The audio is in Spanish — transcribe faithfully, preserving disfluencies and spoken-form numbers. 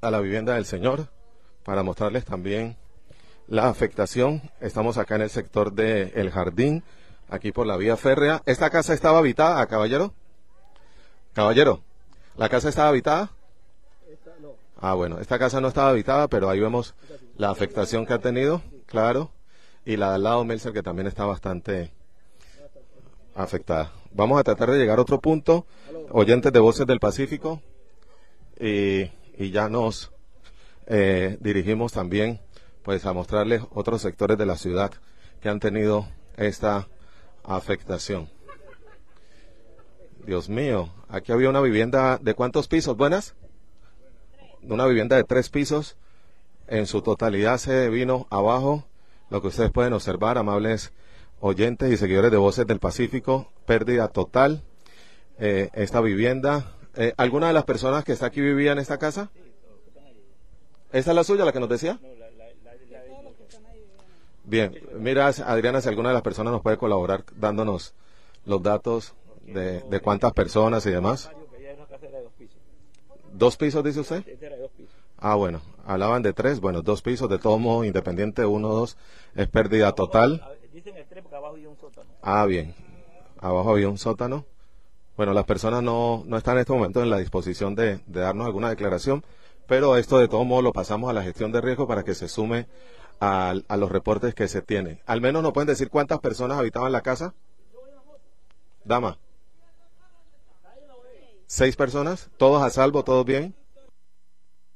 a la vivienda del señor para mostrarles también la afectación. Estamos acá en el sector de El Jardín, aquí por la vía férrea. ¿Esta casa estaba habitada, caballero? Caballero, ¿la casa estaba habitada? Ah, bueno, esta casa no estaba habitada, pero ahí vemos la afectación que ha tenido, claro, y la de al lado, Melser, que también está bastante afectada. Vamos a tratar de llegar a otro punto, oyentes de Voces del Pacífico, y, y ya nos eh, dirigimos también pues a mostrarles otros sectores de la ciudad que han tenido esta afectación. Dios mío, aquí había una vivienda de ¿cuántos pisos? ¿Buenas? Una vivienda de tres pisos, en su totalidad se vino abajo, lo que ustedes pueden observar, amables oyentes y seguidores de Voces del Pacífico, pérdida total, eh, esta vivienda. Eh, ¿Alguna de las personas que está aquí vivía en esta casa? ¿Esta es la suya, la que nos decía? Bien, mira, Adriana, si alguna de las personas nos puede colaborar dándonos los datos de, de cuántas personas y demás. ¿Dos pisos, dice usted? Ah, bueno, hablaban de tres, bueno, dos pisos, de todo modo, independiente, uno, dos, es pérdida total. Dicen el tres porque abajo había un sótano. Ah, bien, abajo había un sótano. Bueno, las personas no, no están en este momento en la disposición de, de darnos alguna declaración, pero esto de todo modo lo pasamos a la gestión de riesgo para que se sume a, a los reportes que se tienen. Al menos nos pueden decir cuántas personas habitaban la casa. Dama. ¿Seis personas? ¿Todos a salvo? ¿Todos bien?